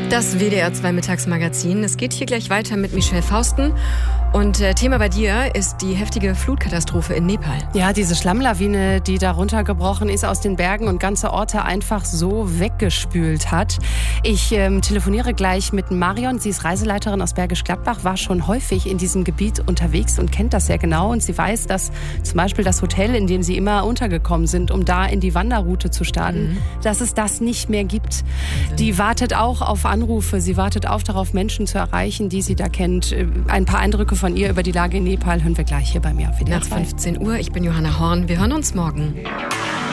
Das WDR 2 Mittagsmagazin. Es geht hier gleich weiter mit Michelle Fausten. Und Thema bei dir ist die heftige Flutkatastrophe in Nepal. Ja, diese Schlammlawine, die da runtergebrochen ist aus den Bergen und ganze Orte einfach so weggespült hat. Ich telefoniere gleich mit Marion. Sie ist Reiseleiterin aus Bergisch Gladbach, war schon häufig in diesem Gebiet unterwegs und kennt das sehr genau. Und sie weiß, dass zum Beispiel das Hotel, in dem sie immer untergekommen sind, um da in die Wanderroute zu starten, dass es das nicht mehr gibt. Die wartet auch auf Anrufe. Sie wartet auch darauf, Menschen zu erreichen, die sie da kennt. Ein paar Eindrücke von ihr über die Lage in Nepal hören wir gleich hier bei mir auf WDR 2. Nach 15 Uhr. Ich bin Johanna Horn. Wir hören uns morgen.